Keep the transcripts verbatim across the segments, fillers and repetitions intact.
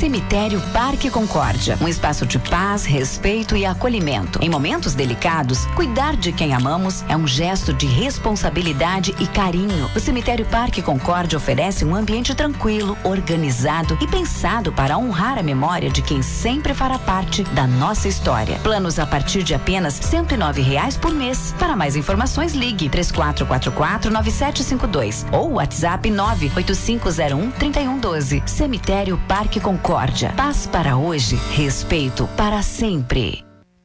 Cemitério Parque Concórdia, um espaço de paz, respeito e acolhimento. Em momentos delicados, cuidar de quem amamos é um gesto de responsabilidade e carinho. O Cemitério Parque Concórdia oferece um ambiente tranquilo, organizado e pensado para honrar a memória de quem sempre fará parte da nossa história. Planos a partir de apenas cento e nove reais por mês. Para mais informações, ligue três quatro quatro quatro, nove sete cinco dois ou WhatsApp nove oito cinco zero um, três um um dois. Cemitério Parque Concórdia. Paz para hoje, respeito para sempre.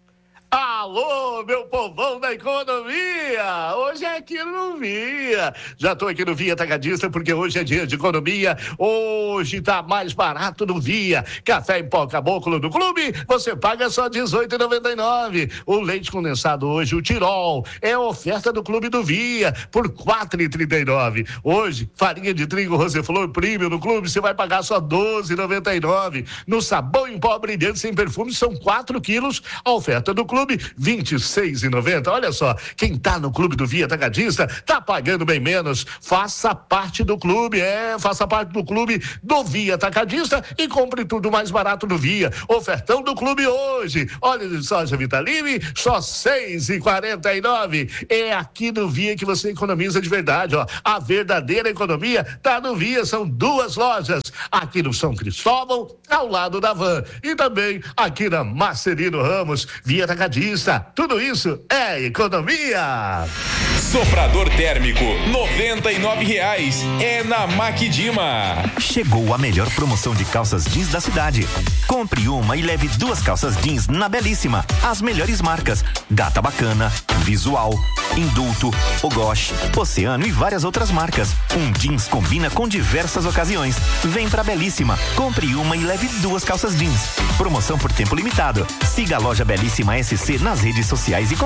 Alô, meu povão da economia! Hoje é aqui no Via. Já tô aqui no Via Atacadista porque hoje é dia de economia. Hoje tá mais barato no Via. Café em pó caboclo do clube, você paga só dezoito reais e noventa e nove centavos. O leite condensado hoje, o Tirol, é a oferta do clube do Via por quatro reais e trinta e nove centavos. Hoje, farinha de trigo Roseflor Premium no clube, você vai pagar só doze reais e noventa e nove centavos. No sabão em pó brilhante sem perfume, são quatro quilos. A oferta do clube, vinte e seis reais e noventa centavos. Olha só, quem tá no clube do Via Atacadista tá pagando bem menos. Faça parte do clube, é, faça parte do clube do Via Atacadista e compre tudo mais barato no Via. Ofertão do clube hoje. Óleo de soja Vitaline, só seis reais e quarenta e nove centavos. É aqui no Via que você economiza de verdade, ó. A verdadeira economia tá no Via, são duas lojas. Aqui no São Cristóvão, ao lado da Van. E também aqui na Marcelino Ramos, Via Atacadista. Tudo isso é economia. Soprador térmico, noventa e nove reais. É na Maquidima. Chegou a melhor promoção de calças jeans da cidade. Compre uma e leve duas calças jeans na Belíssima. As melhores marcas: Gata Bacana, Visual, Indulto, Ogosh, Oceano e várias outras marcas. Um jeans combina com diversas ocasiões. Vem pra Belíssima. Compre uma e leve duas calças jeans. Promoção por tempo limitado. Siga a loja Belíssima S C nas redes sociais e